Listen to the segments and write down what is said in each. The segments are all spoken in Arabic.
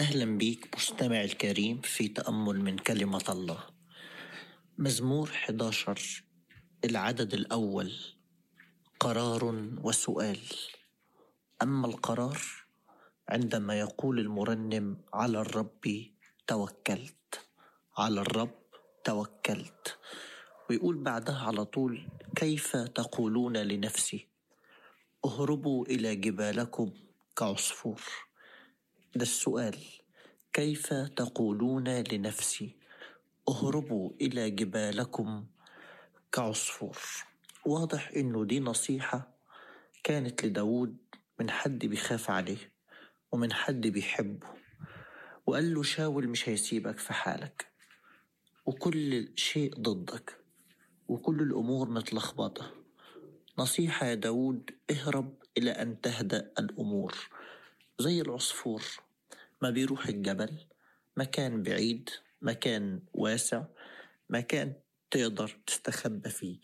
أهلا بيك مستمع الكريم في تأمل من كلمة الله. مزمور 11 العدد الأول: قرار وسؤال. أما القرار عندما يقول المرنم: على الرب توكلت، على الرب توكلت، ويقول بعدها على طول: كيف تقولون لنفسي اهربوا إلى جبالكم كعصفور. ده السؤال: كيف تقولون لنفسي اهربوا إلى جبالكم كعصفور. واضح إنه دي نصيحة كانت لداود من حد بيخاف عليه ومن حد بيحبه، وقال له: شاول مش هيسيبك في حالك، وكل شيء ضدك، وكل الأمور متلخبطة. نصيحة يا داود: اهرب إلى أن تهدأ الأمور. زي العصفور ما بيروح الجبل، مكان بعيد، مكان واسع، مكان تقدر تستخبى فيه.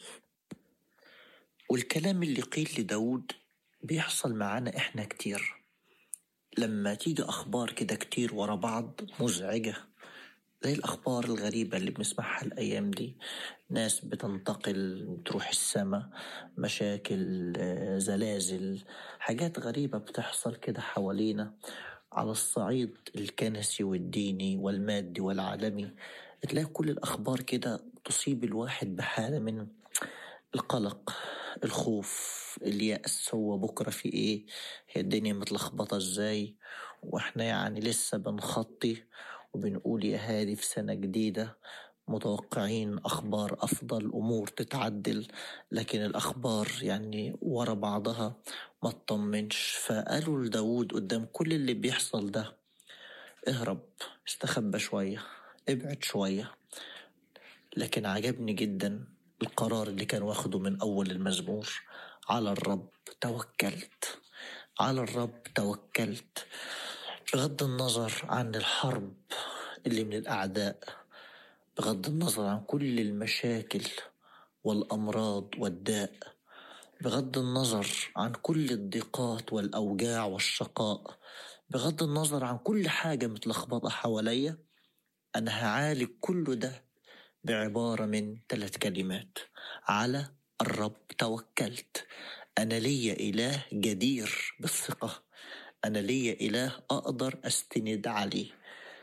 والكلام اللي قيل لداود بيحصل معانا إحنا كتير. لما تيجي أخبار كده كتير ورا بعض مزعجة، زي الأخبار الغريبة اللي بنسمعها الأيام دي: ناس بتنتقل تروح السماء، مشاكل، زلازل، حاجات غريبة بتحصل كده حوالينا على الصعيد الكنسي والديني والمادي والعالمي. تلاقي كل الأخبار كده تصيب الواحد بحالة من القلق، الخوف، اليأس. هو بكرة في إيه؟ هي الدنيا متلخبطة إزاي؟ وإحنا يعني لسه بنخطي وبنقول يا هادي في سنة جديدة، متوقعين أخبار أفضل، أمور تتعدل، لكن الأخبار يعني ورا بعضها ما تطمنش. فقالوا لداود قدام كل اللي بيحصل ده: اهرب، استخبى شوية، ابعد شوية. لكن عجبني جدا القرار اللي كان واخده من أول المزمور: على الرب توكلت، على الرب توكلت. بغض النظر عن الحرب اللي من الأعداء، بغض النظر عن كل المشاكل والأمراض والداء، بغض النظر عن كل الضيقات والأوجاع والشقاء، بغض النظر عن كل حاجة متلخبطة حواليا، أنا هعالج كل ده بعبارة من 3 كلمات: على الرب توكلت. أنا لي إله جدير بالثقة، أنا لي إله أقدر أستند عليه.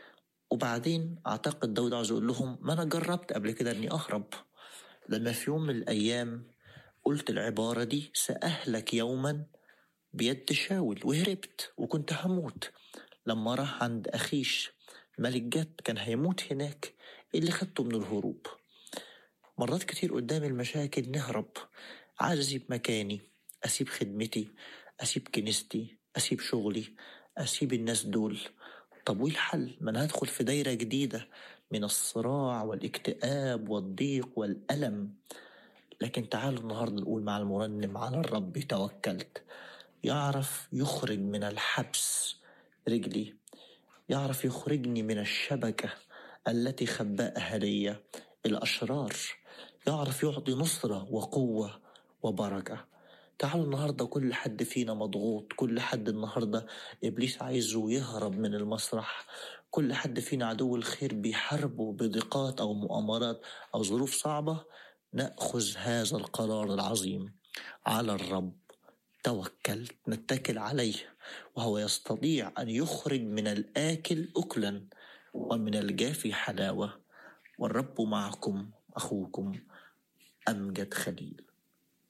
وبعدين أعتقد داود عاوز يقول لهم: ما أنا جربت قبل كده أني أهرب. لما في يوم من الأيام قلت العبارة دي: سأهلك يوما بيد شاول، وهربت وكنت هموت. لما راح عند أخيش ملك جد كان هيموت هناك، اللي خدته من الهروب. مرات كتير قدام المشاكل نهرب، عايز أسيب مكاني، أسيب خدمتي، أسيب كنيستي، أسيب شغلي، أسيب الناس دول. طب وإيه الحل؟ ما أنا هدخل في دايرة جديدة من الصراع والاكتئاب والضيق والألم. لكن تعالوا النهاردة نقول مع المرنم: على الرب توكلت. يعرف يخرج من الحبس رجلي، يعرف يخرجني من الشبكة التي خبأها لي الأشرار، يعرف يعطي نصرة وقوة وبركة. تعالوا النهاردة كل حد فينا مضغوط، كل حد النهاردة إبليس عايزه يهرب من المسرح، كل حد فينا عدو الخير بيحاربه بضيقات أو مؤامرات أو ظروف صعبة. نأخذ هذا القرار العظيم: على الرب توكلت، نتكل عليه، وهو يستطيع أن يخرج من الآكل أكلا ومن الجافي حلاوة. والرب معكم، أخوكم أمجد خليل.